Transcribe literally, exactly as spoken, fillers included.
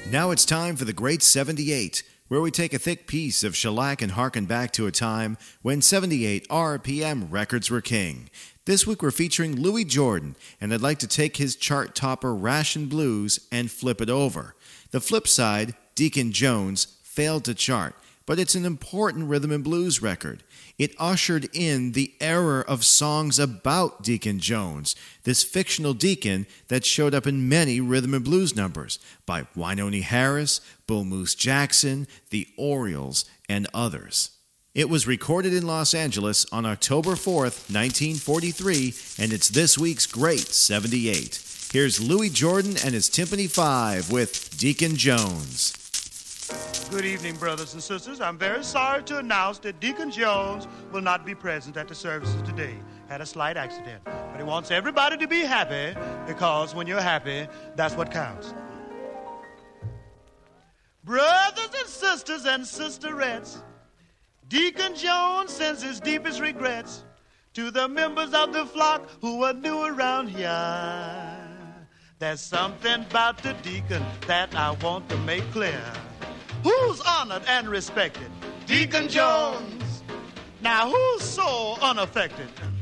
Now it's time for the Great seventy-eight, where we take a thick piece of shellac and harken back to a time when seventy-eight R P M records were king. This week we're featuring Louis Jordan, and I'd like to take his chart topper Ration Blues and flip it over. The flip side, Deacon Jones, failed to chart, but it's an important rhythm and blues record. It ushered in the era of songs about Deacon Jones, this fictional deacon that showed up in many rhythm and blues numbers by Wynonie Harris, Bull Moose Jackson, the Orioles, and others. It was recorded in Los Angeles on October fourth, nineteen forty-three, and it's this week's Great seventy-eight. Here's Louis Jordan and his Timpani Five with Deacon Jones. Good evening, brothers and sisters. I'm very sorry to announce that Deacon Jones will not be present at the services today. Had a slight accident. But he wants everybody to be happy, because when you're happy, that's what counts. Brothers and sisters and sisterettes, Deacon Jones sends his deepest regrets to the members of the flock who are new around here. There's something about the deacon that I want to make clear. Who's honored and respected? Deacon Jones. Now, who's so unaffected?